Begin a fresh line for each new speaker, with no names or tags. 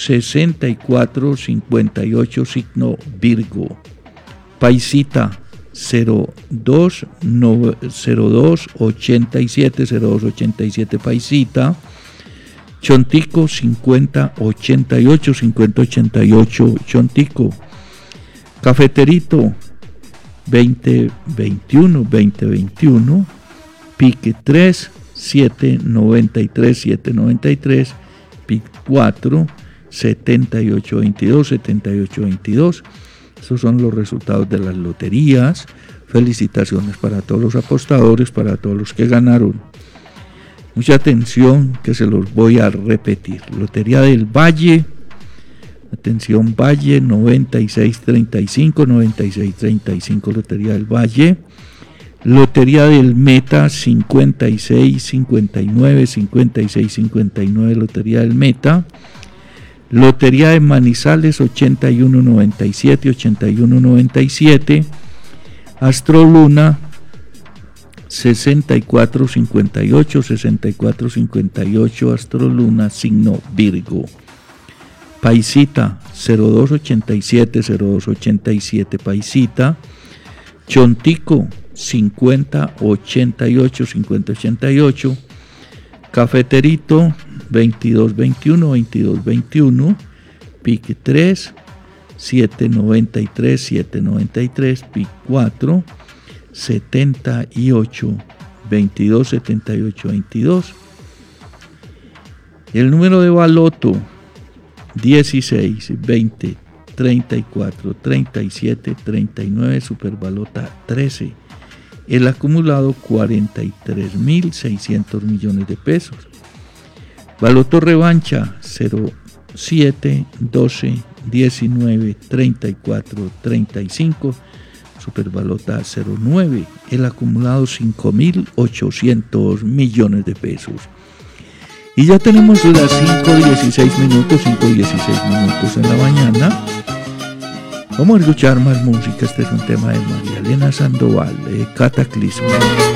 6458, signo Virgo. Paisita 0287 Paisita. Chontico 5088 Chontico. Cafeterito 2021 Pique 3 793 Pic 4 7822. Esos son los resultados de las loterías. Felicitaciones para todos los apostadores, para todos los que ganaron. Mucha atención, que se los voy a repetir. Lotería del Valle, atención Valle, 9635, Lotería del Valle. Lotería del Meta, 5659, Lotería del Meta. Lotería de Manizales, 8197, Astroluna 6458, Astroluna, signo Virgo. Paisita 0287, Paisita. Chontico 5088, Cafeterito 2221, Pique 3 793, Pic 4 7822. El número de baloto 16, 20, 34, 37, 39, Superbalota 13. El acumulado 43.600 millones de pesos. Baloto revancha 07, 12, 19, 34, 35. Superbalota 09. El acumulado 5.800 millones de pesos. Y ya tenemos las 5:16 minutos en la mañana. Vamos a escuchar más música. Este es un tema de María Elena Sandoval, Cataclismo.